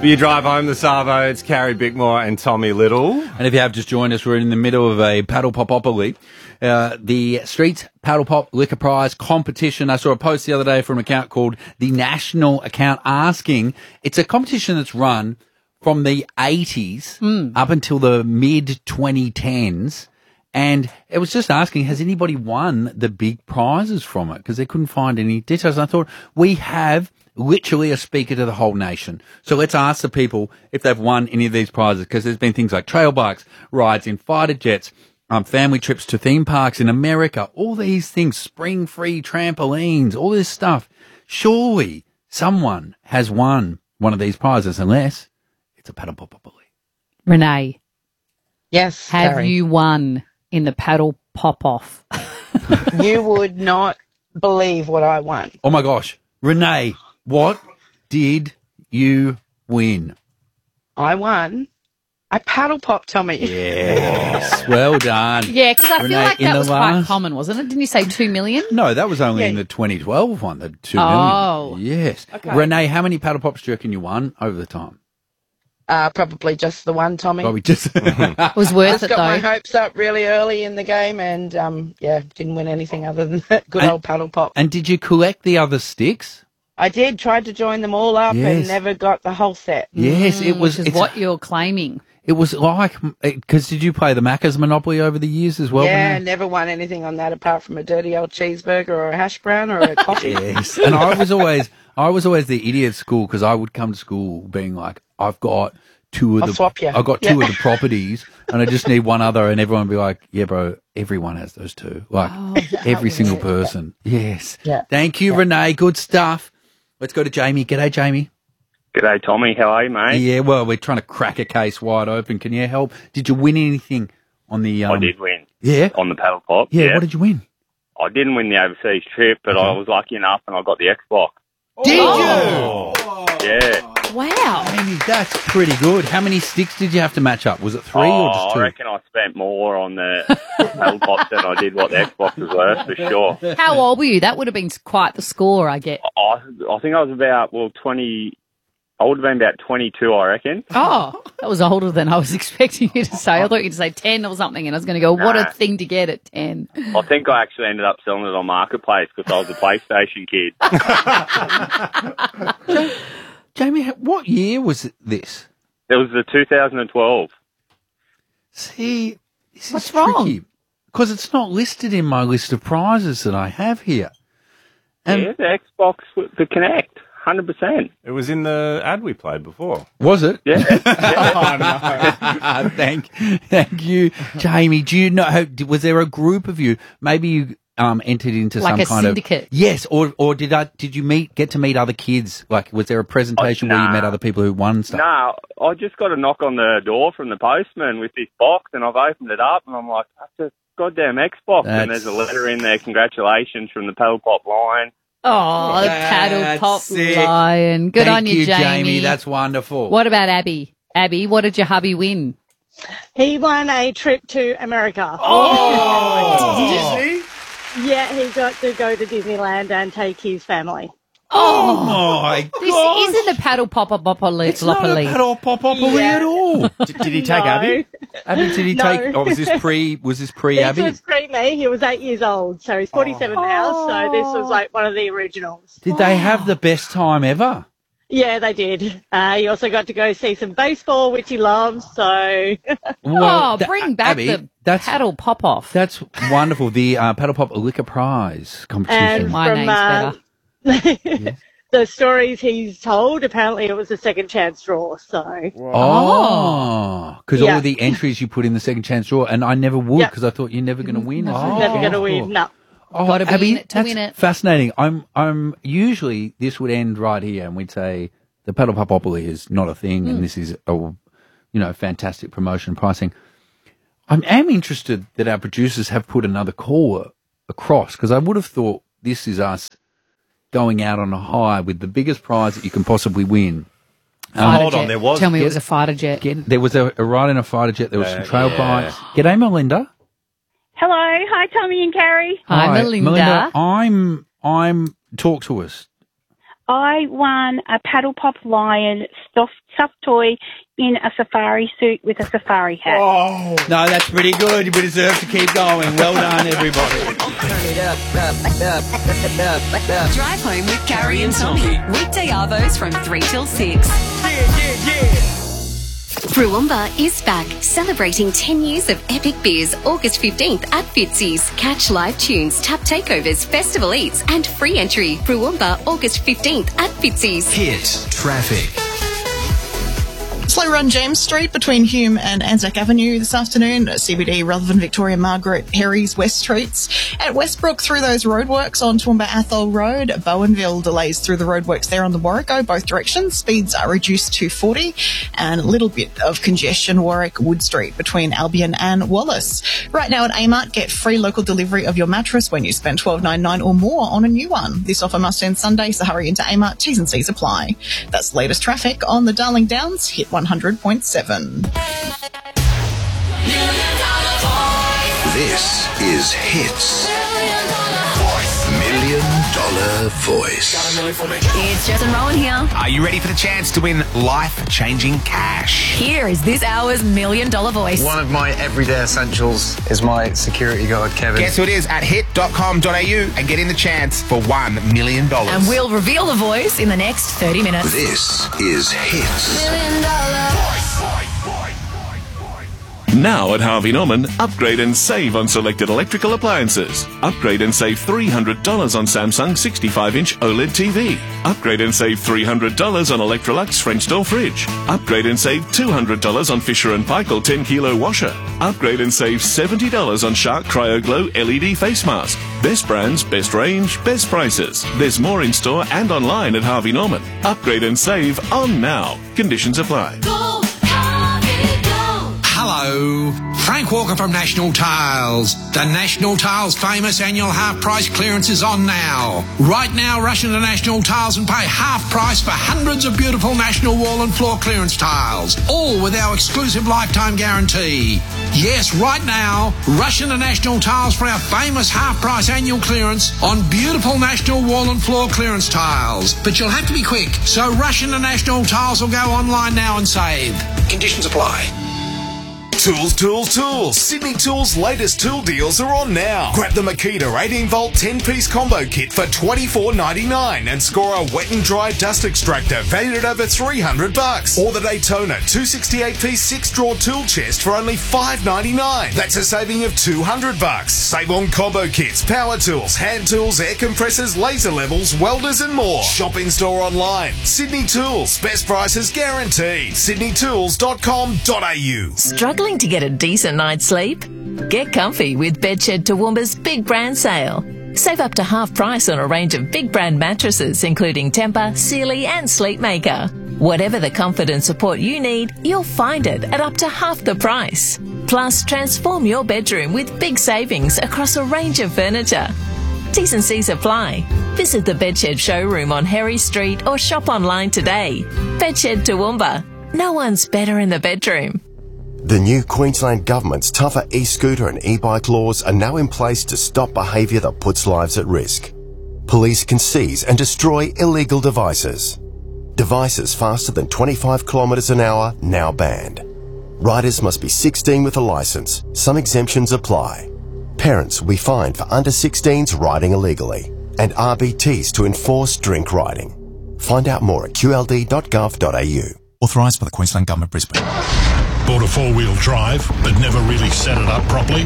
For your drive home this Arvo, it's Carrie Bickmore and Tommy Little. And if you have just joined us, we're in the middle of a Paddle Popopoly, the Streets Paddle Pop Liquor Prize competition. I saw a post the other day from an account called the National Account asking, it's a competition that's run from the 80s up until the mid-2010s. And it was just asking, has anybody won the big prizes from it? Because they couldn't find any details. And I thought, we have literally a speaker to the whole nation. So let's ask the people if they've won any of these prizes, because there's been things like trail bikes, rides in fighter jets, family trips to theme parks in America, all these things, spring-free trampolines, all this stuff. Surely someone has won one of these prizes, unless it's a paddle pop-up-ly. Renee. Yes, Have Carrie. you won in the paddle pop-off? You would not believe what I won. Oh, my gosh. Renee, what did you win? I won a paddle pop, Tommy. Yes. Well done. Yeah, because I feel Renee, like in that the was quite last- common, wasn't it? Didn't you say 2 million? No, that was only Yeah. in the 2012 one, the 2 million. Oh. Yes. Okay. Renee, how many paddle pops do you reckon you won over the time? Probably just the one, Tommy. Probably just... It was worth Just it, got my though. hopes up really early in the game and, didn't win anything other than that good old paddle pop. And did you collect the other sticks? I did, tried to join them all up Yes. and never got the whole set. Yes, it was... Which is what you're claiming. It was like... Because did you play the Macca's Monopoly over the years as well? Yeah, Renee? never won anything on that apart from a dirty old cheeseburger or a hash brown or a coffee. Yes. And I was always the idiot at school, because I would come to school being like, I've got I'll swap you. I've got two of the properties and I just need one other, and everyone would be like, yeah, bro, everyone has those two. Like every single person. Yes. Yeah. Thank you, Renee. Good stuff. Let's go to Jamie. G'day, Jamie. G'day, Tommy. How are you, mate? Yeah, well, we're trying to crack a case wide open. Can you help? Did you win anything on the... I did win. Yeah? On the paddle pop. Yeah, what did you win? I didn't win the overseas trip, but I was lucky enough and I got the Xbox. Did Oh. Yeah. Wow. Jamie, that's pretty good. How many sticks did you have to match up? Was it 3 or just 2? I reckon I spent more on the paddle pop than I did what the Xbox was worth, for sure. How old were you? That would have been quite the score, I get. I think I was about, 20... I would have been about 22, I reckon. Oh, that was older than I was expecting you to say. I thought you'd say 10 or something, and I was going to go, what a thing to get at 10. I think I actually ended up selling it on Marketplace because I was a PlayStation kid. Jamie, what year was this? It was the 2012. See, this What's is tricky. wrong? Because it's not listed in my list of prizes that I have here. And Yeah, the Xbox, the Kinect, 100%. It was in the ad we played before. was it? Yeah. Oh, no. Thank you, Jamie. Do you know? Was there a group of you? Maybe you entered into Like some a kind syndicate? of yes, or did you get to meet other kids? Like, was there a presentation where you nah. met other people who won stuff? No, I just got a knock on the door from the postman with this box, and I've opened it up, and I'm like, that's a goddamn Xbox, and there's a letter in there, congratulations from the Paddle Pop line. Oh, the paddle That's pop sick. lion. Good Thank on you, Jamie. That's wonderful. What about Abby? Abby, what did your hubby win? He won a trip to America. Oh, Yeah, he got to go to Disneyland and take his family. oh my This God! isn't a paddle pop up It's not a paddle pop-up at all. Did he take Abby? Abby, did he No. take? Oh, was this pre This Abby? was pre-me. He was 8 years old, so he's 47 now. So this was like one of the originals. Did they have the best time ever? Yeah, they did. He also got to go see some baseball, which he loves. So Oh, tha- bring back Abby, the that's paddle pop off. that's wonderful. The Paddle Pop Liquor Prize competition. and My from name's better. the stories he's told, apparently it was a second chance draw. So Oh, because all Yeah. of the entries you put in the second chance draw, and I never would Yeah. because I thought you're never going to win. never going to win. No. Oh, Gotta be Abby, in it to that's win it. fascinating. I'm usually this would end right here, and we'd say the Paddle Popopoly is not a thing, and this is a fantastic promotion pricing. I am interested that our producers have put another call across, because I would have thought this is us going out on a high with the biggest prize that you can possibly win. Fighter hold on, jet. there was- Tell me it was a fighter jet. There was a ride in a fighter jet. There was some trail yeah. bikes. G'day, Melinda. Hello. Hi, Tommy and Carrie. Hi, Melinda. I'm talk to us. I won a Paddle Pop Lion stuffed toy in a safari suit with a safari hat. Oh. No, that's pretty good. You deserve to keep going. Well done, everybody. Drive home with Carrie and Tommy. Weekday arvos from 3 till 6. Bruwumba is back, celebrating 10 years of epic beers August 15th at Fitzy's. Catch live tunes, tap takeovers, festival eats and free entry. Bruwumba August 15th at Fitzy's. Hit traffic. Slow run James Street between Hume and Anzac Avenue this afternoon. CBD, Rutherford, Victoria, Margaret, Herries, West Streets. At Westbrook through those roadworks on Toowoomba Athol Road. Bowenville delays through the roadworks there on the Warwick, both directions. Speeds are reduced to 40. And a little bit of congestion, Warwick, Wood Street between Albion and Wallace. Right now at Amart, get free local delivery of your mattress when you spend $12.99 or more on a new one. This offer must end Sunday, so hurry into Amart. T's and C's apply. That's the latest traffic on the Darling Downs. Hit 100.7. This is Hits. $1 Million Voice. It's Jess and Rowan here. Are you ready for the chance to win life-changing cash? Here is this hour's $1 Million Voice. One of my everyday essentials is my security guard, Kevin. Guess who it is at hit.com.au and get in the chance for $1 million. And we'll reveal the voice in the next 30 minutes. This is Hits. $1 Million Voice. Now at Harvey Norman, upgrade and save on selected electrical appliances. Upgrade and save $300 on Samsung 65-inch OLED TV. Upgrade and save $300 on Electrolux French door fridge. Upgrade and save $200 on Fisher & Paykel 10-kilo washer. Upgrade and save $70 on Shark CryoGlow LED face mask. Best brands, best range, best prices. There's more in store and online at Harvey Norman. Upgrade and save on now. Conditions apply. Hello, Frank Walker from National Tiles. The National Tiles famous annual half price clearance is on now. Right now, rush into National Tiles and pay half price for hundreds of beautiful national wall and floor clearance tiles, all with our exclusive lifetime guarantee. Yes, right now, rush into National Tiles for our famous half price annual clearance on beautiful national wall and floor clearance tiles. But you'll have to be quick, so rush into National Tiles or go online now and save. Conditions apply. Tools, tools, tools. Sydney Tools' latest tool deals are on now. Grab the Makita 18-volt 10-piece combo kit for $24.99 and score a wet and dry dust extractor valued at over $300. Or the Daytona 268-piece 6-drawer tool chest for only $5.99. That's a saving of $200. Save on combo kits, power tools, hand tools, air compressors, laser levels, welders and more. Shop in-store online. Sydney Tools. Best prices guaranteed. sydneytools.com.au. Struggling to get a decent night's sleep? Get comfy with Bedshed Toowoomba's Big Brand Sale. Save up to half price on a range of big brand mattresses including Tempur, Sealy and Sleepmaker. Whatever the comfort and support you need, you'll find it at up to half the price. Plus, transform your bedroom with big savings across a range of furniture. T's and C's apply. Visit the Bedshed showroom on Herrie Street or shop online today. Bedshed Toowoomba. No one's better in the bedroom. The new Queensland Government's tougher e-scooter and e-bike laws are now in place to stop behaviour that puts lives at risk. Police can seize and destroy illegal devices. Devices faster than 25 kilometres an hour now banned. Riders must be 16 with a licence. Some exemptions apply. Parents will be fined for under 16s riding illegally, and RBTs to enforce drink riding. Find out more at qld.gov.au. Authorised by the Queensland Government, Brisbane. Bought a four-wheel drive, but never really set it up properly?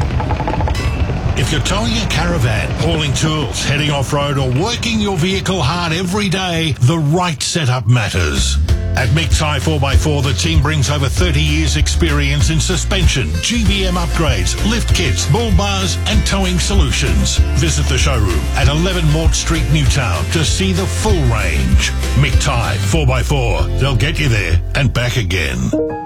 If you're towing a caravan, hauling tools, heading off-road or working your vehicle hard every day, the right setup matters. At McTie 4x4, the team brings over 30 years experience in suspension, GBM upgrades, lift kits, bull bars and towing solutions. Visit the showroom at 11 Mort Street, Newtown to see the full range. McTie 4x4, they'll get you there and back again.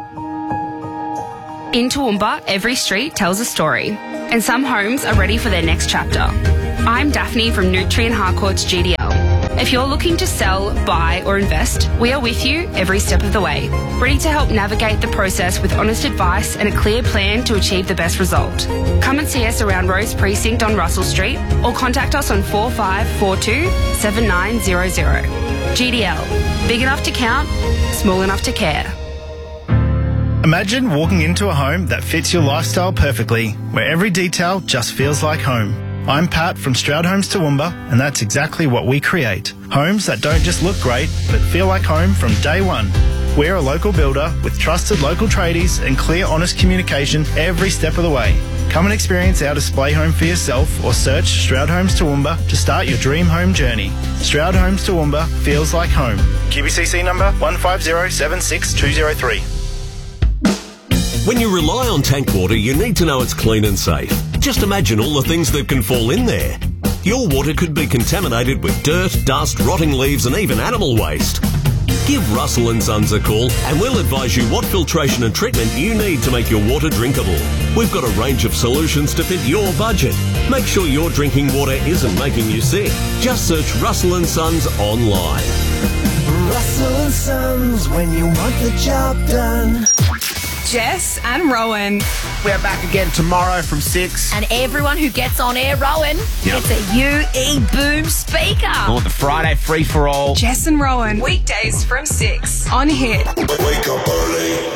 In Toowoomba, every street tells a story, and some homes are ready for their next chapter. I'm Daphne from Nutrien Harcourt's GDL. If you're looking to sell, buy or invest, we are with you every step of the way, ready to help navigate the process with honest advice and a clear plan to achieve the best result. Come and see us around Rose Precinct on Russell Street or contact us on 4542 7900. GDL. Big enough to count, small enough to care. Imagine walking into a home that fits your lifestyle perfectly, where every detail just feels like home. I'm Pat from Stroud Homes Toowoomba, and that's exactly what we create. Homes that don't just look great, but feel like home from day one. We're a local builder with trusted local tradies and clear, honest communication every step of the way. Come and experience our display home for yourself or search Stroud Homes Toowoomba to start your dream home journey. Stroud Homes Toowoomba feels like home. QBCC number 1507623. When you rely on tank water, you need to know it's clean and safe. Just imagine all the things that can fall in there. Your water could be contaminated with dirt, dust, rotting leaves and even animal waste. Give Russell & Sons a call and we'll advise you what filtration and treatment you need to make your water drinkable. We've got a range of solutions to fit your budget. Make sure your drinking water isn't making you sick. Just search Russell & Sons online. Russell & Sons, when you want the job done. Jess and Rowan. We're back again tomorrow from 6. And everyone who gets on air, Rowan, gets a UE Boom speaker. Oh, the Friday free-for-all. Jess and Rowan. Weekdays from 6 on Hit. Wake up early.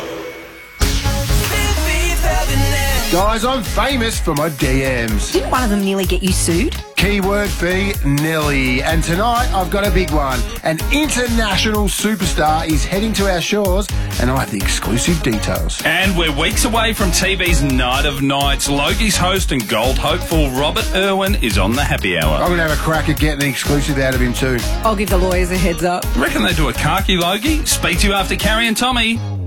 Guys, I'm famous for my DMs. Didn't one of them nearly get you sued? Keyword be Nelly. And tonight I've got a big one. An international superstar is heading to our shores and I have the exclusive details. And we're weeks away from TV's Night of Nights. Logie's host and gold hopeful Robert Irwin is on the happy hour. I'm going to have a crack at getting the exclusive out of him too. I'll give the lawyers a heads up. Reckon they do a khaki, Logie? Speak to you after Carrie and Tommy.